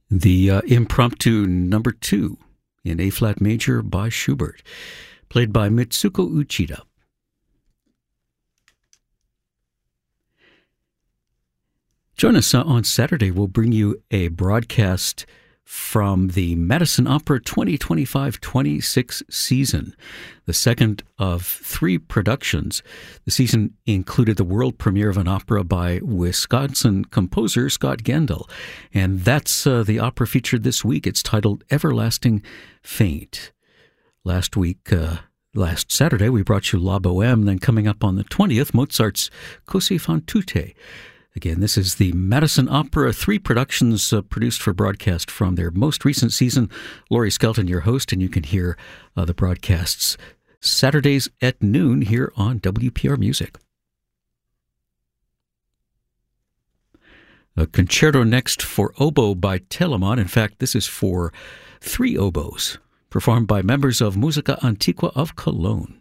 The Impromptu Number 2 in A-flat major by Schubert, played by Mitsuko Uchida. Join us on Saturday. We'll bring you a broadcast from the Madison Opera 2025-26 season, the second of 3 productions. The season included the world premiere of an opera by Wisconsin composer Scott Gendel, and that's the opera featured this week. It's titled Everlasting Faint. Last Saturday, we brought you La Bohème, then coming up on the 20th, Mozart's Così fan tutte. Again, this is the Madison Opera, 3 productions produced for broadcast from their most recent season. Laurie Skelton, your host, and you can hear the broadcasts Saturdays at noon here on WPR Music. A concerto next for oboe by Telemann. In fact, this is for 3 oboes, performed by members of Musica Antiqua of Cologne.